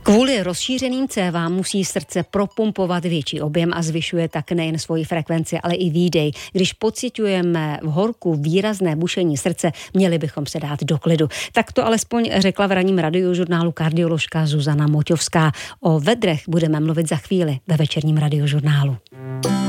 Kvůli rozšířeným cévám musí srdce propumpovat větší objem a zvyšuje tak nejen svoji frekvenci, ale i výdej. Když pociťujeme v horku výrazné bušení srdce, měli bychom se dát do klidu. Tak to alespoň řekla v ranním radiožurnálu kardioložka Zuzana Moťovská. O vedrech budeme mluvit za chvíli ve večerním radiožurnálu.